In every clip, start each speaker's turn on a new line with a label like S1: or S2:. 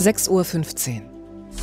S1: 6:15 Uhr.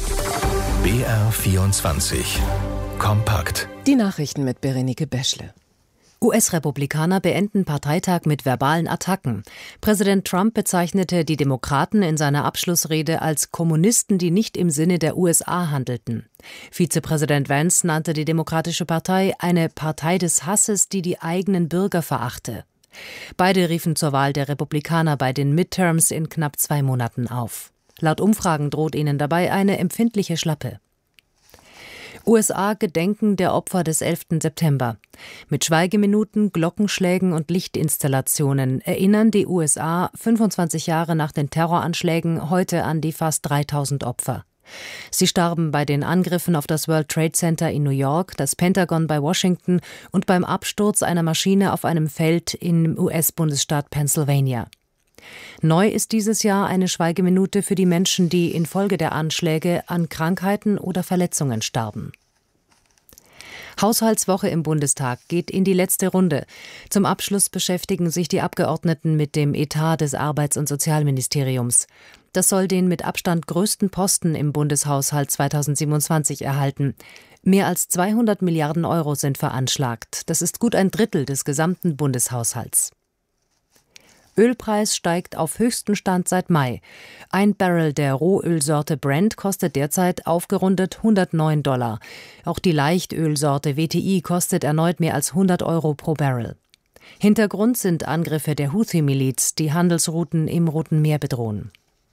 S2: BR24 Kompakt.
S1: Die Nachrichten mit Berenike Beschle.
S3: US-Republikaner beenden Parteitag mit verbalen Attacken. Präsident Trump bezeichnete die Demokraten in seiner Abschlussrede als Kommunisten, die nicht im Sinne der USA handelten. Vizepräsident Vance nannte die Demokratische Partei eine Partei des Hasses, die die eigenen Bürger verachte. Beide riefen zur Wahl der Republikaner bei den Midterms in knapp 2 Monaten auf. Laut Umfragen droht ihnen dabei eine empfindliche Schlappe. USA gedenken der Opfer des 11. September. Mit Schweigeminuten, Glockenschlägen und Lichtinstallationen erinnern die USA 25 Jahre nach den Terroranschlägen heute an die fast 3000 Opfer. Sie starben bei den Angriffen auf das World Trade Center in New York, das Pentagon bei Washington und beim Absturz einer Maschine auf einem Feld im US-Bundesstaat Pennsylvania. Neu ist dieses Jahr eine Schweigeminute für die Menschen, die infolge der Anschläge an Krankheiten oder Verletzungen starben. Haushaltswoche im Bundestag geht in die letzte Runde. Zum Abschluss beschäftigen sich die Abgeordneten mit dem Etat des Arbeits- und Sozialministeriums. Das soll den mit Abstand größten Posten im Bundeshaushalt 2027 erhalten. Mehr als 200 Milliarden Euro sind veranschlagt. Das ist gut ein Drittel des gesamten Bundeshaushalts. Ölpreis steigt auf höchsten Stand seit Mai. Ein Barrel der Rohölsorte Brent kostet derzeit aufgerundet $109. Auch die Leichtölsorte WTI kostet erneut mehr als 100 Euro pro Barrel. Hintergrund sind Angriffe der Houthi-Miliz, die Handelsrouten im Roten Meer bedrohen.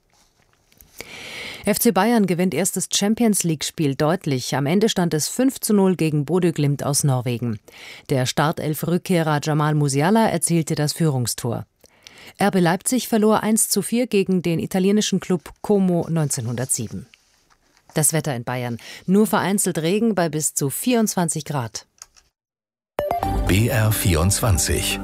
S3: FC Bayern gewinnt erstes Champions-League-Spiel deutlich. Am Ende stand es 5:0 gegen Bodø Glimt aus Norwegen. Der Startelf-Rückkehrer Jamal Musiala erzielte das Führungstor. RB Leipzig verlor 1:4 gegen den italienischen Club Como 1907. Das Wetter in Bayern. Nur vereinzelt Regen bei bis zu 24 Grad.
S2: BR24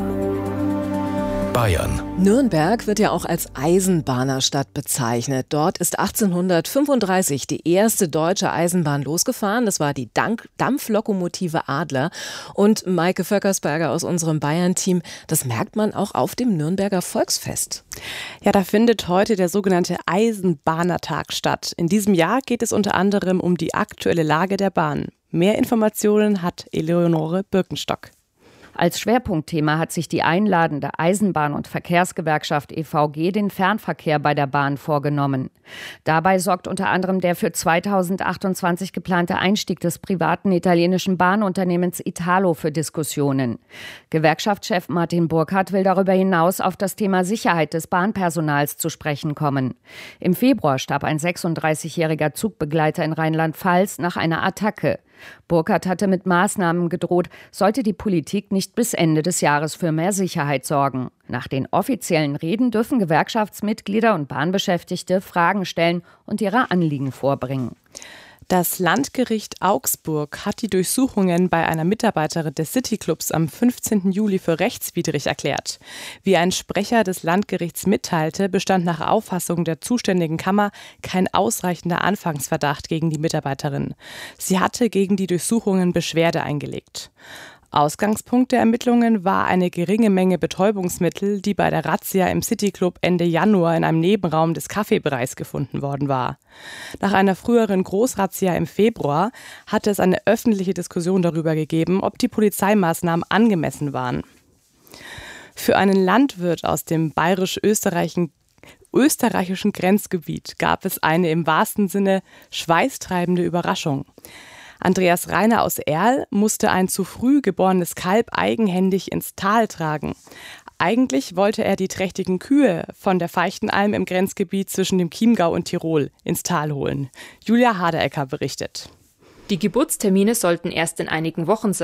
S2: Bayern.
S1: Nürnberg wird ja auch als Eisenbahnerstadt bezeichnet. Dort ist 1835 die erste deutsche Eisenbahn losgefahren. Das war die Dampflokomotive Adler. Und Maike Vöckersberger aus unserem Bayern-Team, das merkt man auch auf dem Nürnberger Volksfest.
S4: Ja, da findet heute der sogenannte Eisenbahnertag statt. In diesem Jahr geht es unter anderem um die aktuelle Lage der Bahn. Mehr Informationen hat Eleonore Birkenstock.
S5: Als Schwerpunktthema hat sich die einladende Eisenbahn- und Verkehrsgewerkschaft EVG den Fernverkehr bei der Bahn vorgenommen. Dabei sorgt unter anderem der für 2028 geplante Einstieg des privaten italienischen Bahnunternehmens Italo für Diskussionen. Gewerkschaftschef Martin Burkhardt will darüber hinaus auf das Thema Sicherheit des Bahnpersonals zu sprechen kommen. Im Februar starb ein 36-jähriger Zugbegleiter in Rheinland-Pfalz nach einer Attacke. Burkhardt hatte mit Maßnahmen gedroht, sollte die Politik nicht bis Ende des Jahres für mehr Sicherheit sorgen. Nach den offiziellen Reden dürfen Gewerkschaftsmitglieder und Bahnbeschäftigte Fragen stellen und ihre Anliegen vorbringen.
S4: Das Landgericht Augsburg hat die Durchsuchungen bei einer Mitarbeiterin des Cityclubs am 15. Juli für rechtswidrig erklärt. Wie ein Sprecher des Landgerichts mitteilte, bestand nach Auffassung der zuständigen Kammer kein ausreichender Anfangsverdacht gegen die Mitarbeiterin. Sie hatte gegen die Durchsuchungen Beschwerde eingelegt. Ausgangspunkt der Ermittlungen war eine geringe Menge Betäubungsmittel, die bei der Razzia im Cityclub Ende Januar in einem Nebenraum des Kaffeebereichs gefunden worden war. Nach einer früheren Großrazzia im Februar hatte es eine öffentliche Diskussion darüber gegeben, ob die Polizeimaßnahmen angemessen waren. Für einen Landwirt aus dem bayerisch-österreichischen Grenzgebiet gab es eine im wahrsten Sinne schweißtreibende Überraschung. Andreas Reiner aus Erl musste ein zu früh geborenes Kalb eigenhändig ins Tal tragen. Eigentlich wollte er die trächtigen Kühe von der Feichtenalm im Grenzgebiet zwischen dem Chiemgau und Tirol ins Tal holen. Julia Haderecker berichtet.
S6: Die Geburtstermine sollten erst in einigen Wochen sein.